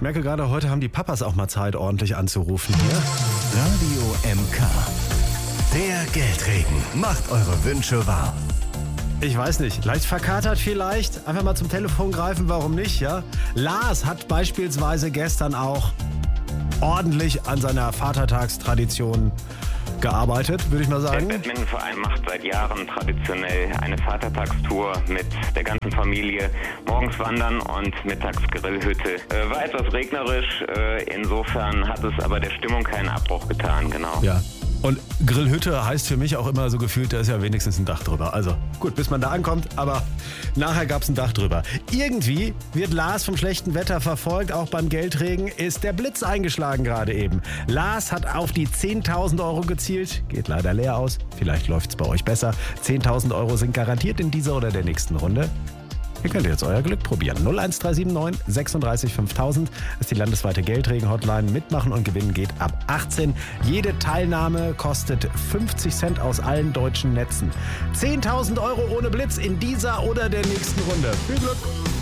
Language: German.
merke gerade, heute haben die Papas auch mal Zeit, ordentlich anzurufen hier. Radio MK. Der Geldregen macht eure Wünsche wahr. Ich weiß nicht, leicht verkatert vielleicht. Einfach mal zum Telefon greifen, warum nicht, ja? Lars hat beispielsweise gestern auch ordentlich an seiner Vatertagstradition gearbeitet, würde ich mal sagen. Der Badmintonverein macht seit Jahren traditionell eine Vatertagstour mit der ganzen Familie. Morgens wandern und mittags Grillhütte. War etwas regnerisch, insofern hat es aber der Stimmung keinen Abbruch getan, genau. Ja. Und Grillhütte heißt für mich auch immer so gefühlt, da ist ja wenigstens ein Dach drüber. Also gut, bis man da ankommt, aber nachher gab es ein Dach drüber. Irgendwie wird Lars vom schlechten Wetter verfolgt, auch beim Geldregen ist der Blitz eingeschlagen gerade eben. Lars hat auf die 10.000 Euro gezielt, geht leider leer aus, vielleicht läuft es bei euch besser. 10.000 Euro sind garantiert in dieser oder der nächsten Runde. Ihr könnt jetzt euer Glück probieren. 01379 36 5000 ist die landesweite Geldregen-Hotline. Mitmachen und gewinnen geht ab 18. Jede Teilnahme kostet 50 Cent aus allen deutschen Netzen. 10.000 Euro ohne Blitz in dieser oder der nächsten Runde. Viel Glück!